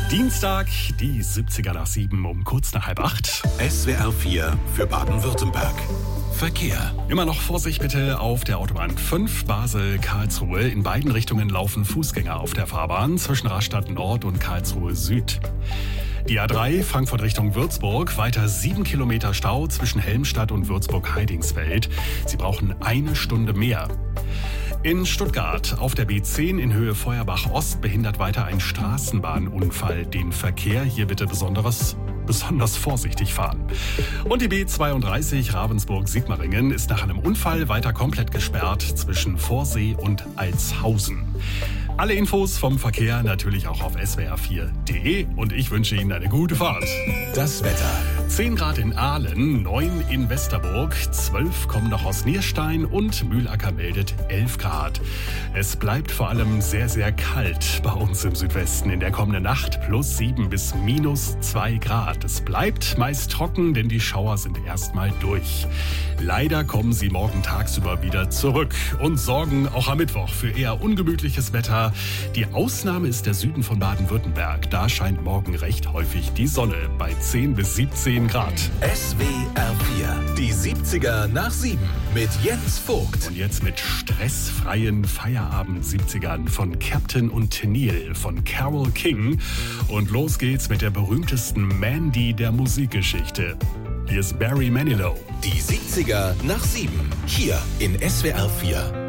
Dienstag, die 70er nach 7 um kurz nach halb 8. SWR 4 für Baden-Württemberg. Verkehr. Immer noch Vorsicht bitte auf der Autobahn 5 Basel-Karlsruhe. In beiden Richtungen laufen Fußgänger auf der Fahrbahn zwischen Rastatt Nord und Karlsruhe Süd. Die A3 Frankfurt Richtung Würzburg, weiter 7 Kilometer Stau zwischen Helmstadt und Würzburg-Heidingsfeld. Sie brauchen eine Stunde mehr. In Stuttgart auf der B10 in Höhe Feuerbach Ost behindert weiter ein Straßenbahnunfall den Verkehr. Hier bitte besonders vorsichtig fahren. Und die B32 Ravensburg-Sigmaringen ist nach einem Unfall weiter komplett gesperrt zwischen Vorsee und Altshausen. Alle Infos vom Verkehr natürlich auch auf swr4.de und ich wünsche Ihnen eine gute Fahrt. Das Wetter. 10 Grad in Aalen, 9 in Westerburg, 12 kommen noch aus Nierstein und Mühlacker meldet 11 Grad. Es bleibt vor allem sehr, sehr kalt bei uns im Südwesten. In der kommenden Nacht plus 7 bis minus 2 Grad. Es bleibt meist trocken, denn die Schauer sind erstmal durch. Leider kommen sie morgen tagsüber wieder zurück und sorgen auch am Mittwoch für eher ungemütliches Wetter. Die Ausnahme ist der Süden von Baden-Württemberg. Da scheint morgen recht häufig die Sonne bei 10 bis 17 Grad. SWR 4, die 70er nach 7 mit Jens Vogt. Und jetzt mit stressfreien Feierabend-70ern von Captain und Neil von Carole King. Und los geht's mit der berühmtesten Mandy der Musikgeschichte. Hier ist Barry Manilow. Die 70er nach 7, hier in SWR 4.